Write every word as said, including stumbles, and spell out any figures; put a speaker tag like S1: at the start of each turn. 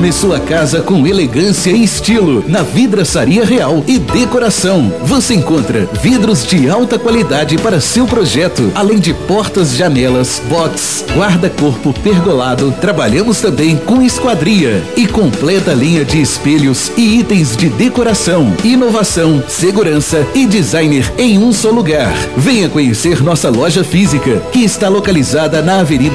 S1: Transforme sua casa com elegância e estilo na Vidraçaria Real e Decoração. Você encontra vidros de alta qualidade para seu projeto, além de portas, janelas, box, guarda-corpo pergolado. Trabalhamos também com esquadria e completa linha de espelhos e itens de decoração, inovação, segurança e designer em um só lugar. Venha conhecer nossa loja física, que está localizada na Avenida